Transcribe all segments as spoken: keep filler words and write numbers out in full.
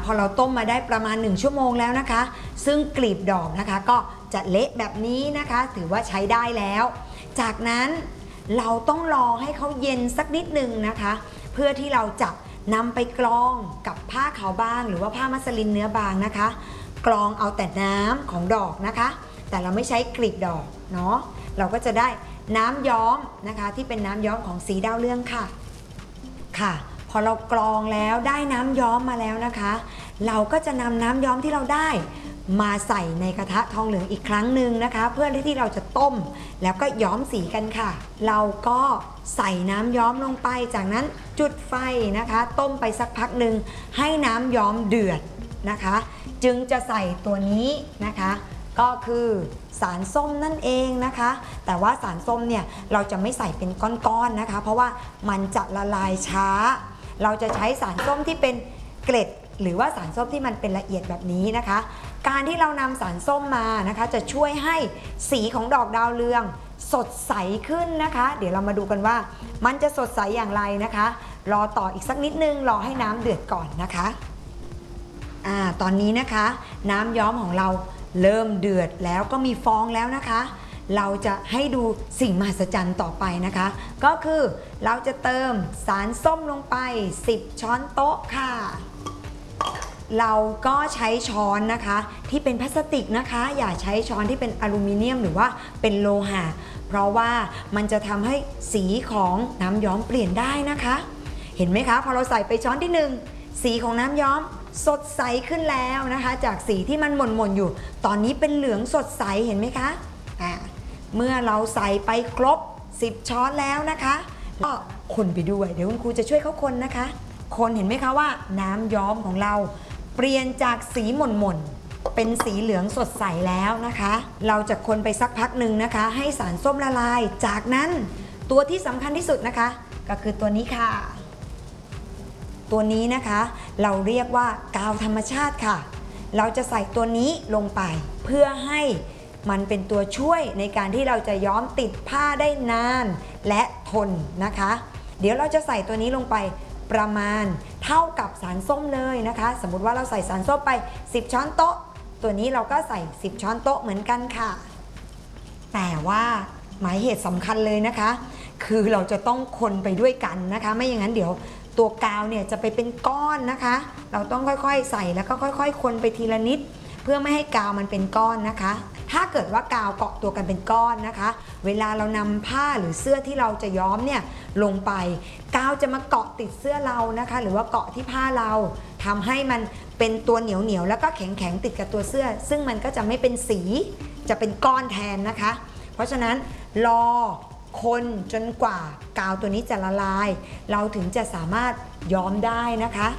พอเราต้มมาได้ประมาณหนึ่งชั่วโมงแล้วนะคะซึ่งกลีบดอกนะคะก็จะเละแบบนี้นะคะถือว่าใช้ได้แล้วจากนั้นเราต้องรอให้เขาเย็นสักนิดนึงนะคะเพื่อที่เราจะนำไปกรองกับผ้าขาวบางหรือว่าผ้ามัสลินเนื้อบางนะคะกรองเอาแต่น้ำของดอกนะคะแต่เราไม่ใช้กลีบดอกเนาะเราก็จะได้น้ำย้อมนะคะที่เป็นน้ำย้อมของสีดาวเรืองค่ะค่ะพอเรากรองแล้วได้น้ำย้อมมาแล้วนะคะเราก็จะนำน้ำย้อมที่เราได้มาใส่ในกระทะทองเหลืองอีกครั้งหนึ่งนะคะเพื่อที่เราจะต้มแล้วก็ย้อมสีกันค่ะเราก็ใส่น้ำย้อมลงไปจากนั้นจุดไฟนะคะต้มไปสักพักหนึ่งให้น้ำย้อมเดือดนะคะจึงจะใส่ตัวนี้นะคะก็คือสารส้มนั่นเองนะคะแต่ว่าสารส้มเนี่ยเราจะไม่ใส่เป็นก้อนๆนะคะเพราะว่ามันจะละลายช้าเราจะใช้สารส้มที่เป็นเกล็ดหรือว่าสารส้มที่มันเป็นละเอียดแบบนี้นะคะการที่เรานำสารส้มมานะคะจะช่วยให้สีของดอกดาวเรืองสดใสขึ้นนะคะเดี๋ยวเรามาดูกันว่ามันจะสดใสอย่างไรนะคะรอต่ออีกสักนิดนึงรอให้น้ำเดือดก่อนนะคะอ่าตอนนี้นะคะน้ำย้อมของเราเริ่มเดือดแล้วก็มีฟองแล้วนะคะเราจะให้ดูสิ่งมหัศจรรย์ต่อไปนะคะก็คือเราจะเติมสารส้มลงไปสิบช้อนโต๊ะค่ะเราก็ใช้ช้อนนะคะที่เป็นพลาสติกนะคะอย่าใช้ช้อนที่เป็นอลูมิเนียมหรือว่าเป็นโลหะเพราะว่ามันจะทำให้สีของน้ำย้อมเปลี่ยนได้นะคะเห็นไหมคะพอเราใส่ไปช้อนที่หนึ่งสีของน้ำย้อมสดใสขึ้นแล้วนะคะจากสีที่มันหม่นๆอยู่ตอนนี้เป็นเหลืองสดใสเห็นไหมคะอ่าเมื่อเราใส่ไปครบสิบช้อนแล้วนะคะก็คนไปด้วยเดี๋ยวคุณครูจะช่วยเขาคนนะคะคนเห็นไหมคะว่าน้ำย้อมของเราเปลี่ยนจากสีหม่นๆเป็นสีเหลืองสดใสแล้วนะคะเราจะคนไปสักพักหนึ่งนะคะให้สารส้มละลายจากนั้นตัวที่สำคัญที่สุดนะคะก็คือตัวนี้ค่ะตัวนี้นะคะเราเรียกว่ากาวธรรมชาติค่ะเราจะใส่ตัวนี้ลงไปเพื่อให้มันเป็นตัวช่วยในการที่เราจะย้อมติดผ้าได้นานและทนนะคะเดี๋ยวเราจะใส่ตัวนี้ลงไปประมาณเท่ากับสารส้มเลยนะคะสมมุติว่าเราใส่สารส้มไปสิบช้อนโต๊ะตัวนี้เราก็ใส่สิบช้อนโต๊ะเหมือนกันค่ะแต่ว่าหมายเหตุสำคัญเลยนะคะคือเราจะต้องคนไปด้วยกันนะคะไม่อย่างนั้นเดี๋ยวตัวกาวเนี่ยจะไปเป็นก้อนนะคะเราต้องค่อยๆใส่แล้วก็ค่อยๆคนไปทีละนิดเพื่อไม่ให้กาวมันเป็นก้อนนะคะถ้าเกิดว่ากาวเกาะตัวกันเป็นก้อนนะคะเวลาเรานำผ้าหรือเสื้อที่เราจะย้อมเนี่ยลงไปกาวจะมาเกาะติดเสื้อเรานะคะหรือว่าเกาะที่ผ้าเราทำให้มันเป็นตัวเหนียวเหนียวแล้วก็แข็งแข็งติดกับตัวเสื้อซึ่งมันก็จะไม่เป็นสีจะเป็นก้อนแทนนะคะเพราะฉะนั้นรอคนจนกว่ากาวตัวนี้จะละลายเราถึงจะสามารถย้อมได้นะคะ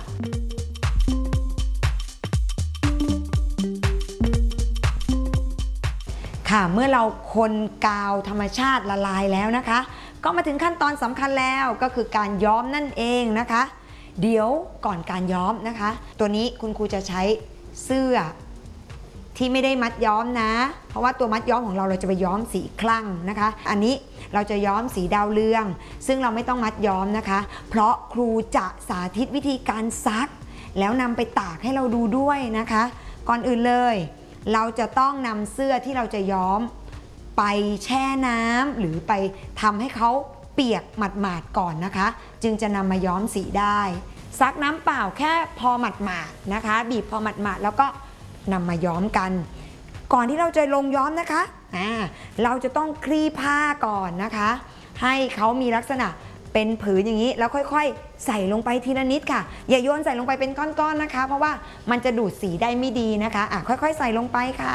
ค่ะเมื่อเราคนกาวธรรมชาติละลายแล้วนะคะก็มาถึงขั้นตอนสำคัญแล้วก็คือการย้อมนั่นเองนะคะเดี๋ยวก่อนการย้อมนะคะตัวนี้คุณครูจะใช้เสื้อที่ไม่ได้มัดย้อมนะเพราะว่าตัวมัดย้อมของเราเราจะไปย้อมสีคลั่งนะคะอันนี้เราจะย้อมสีดาวเรืองซึ่งเราไม่ต้องมัดย้อมนะคะเพราะครูจะสาธิตวิธีการซักแล้วนำไปตากให้เราดูด้วยนะคะก่อนอื่นเลยเราจะต้องนำเสื้อที่เราจะย้อมไปแช่น้ำหรือไปทำให้เขาเปียกหมาดๆก่อนนะคะจึงจะนำมาย้อมสีได้ซักน้ำเปล่าแค่พอหมาดๆนะคะบีบพอหมาดๆแล้วก็นำมาย้อมกันก่อนที่เราจะลงย้อมนะคะอ่าเราจะต้องคลี่ผ้าก่อนนะคะให้เขามีลักษณะเป็นผืนอย่างนี้แล้วค่อยๆใส่ลงไปทีละนิดค่ะอย่าโยนใส่ลงไปเป็นก้อนๆนะคะเพราะว่ามันจะดูดสีได้ไม่ดีนะคะอ่ะค่อยๆใส่ลงไปค่ะ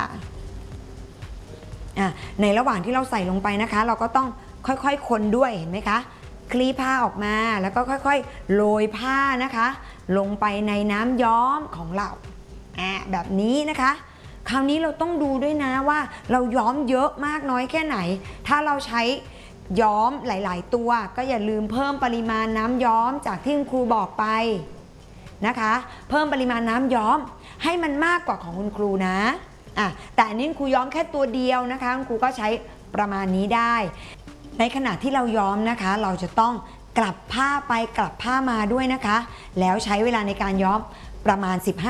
อ่ะในระหว่างที่เราใส่ลงไปนะคะเราก็ต้องค่อยๆคนด้วยเห็นไหมคะคลี่ผ้าออกมาแล้วก็ค่อยๆโรยผ้านะคะลงไปในน้ำย้อมของเราอ่ะแบบนี้นะคะคราวนี้เราต้องดูด้วยนะว่าเราย้อมเยอะมากน้อยแค่ไหนถ้าเราใช้ย้อมหลายๆตัวก็อย่าลืมเพิ่มปริมาณน้ำย้อมจากที่คุณครูบอกไปนะคะเพิ่มปริมาณน้ำย้อมให้มันมากกว่าของคุณครูนะอ่ะแต่อันนี้ครูย้อมแค่ตัวเดียวนะคะคุณครูก็ใช้ประมาณนี้ได้ในขณะที่เราย้อมนะคะเราจะต้องกลับผ้าไปกลับผ้ามาด้วยนะคะแล้วใช้เวลาในการย้อมประมาณสิบห้า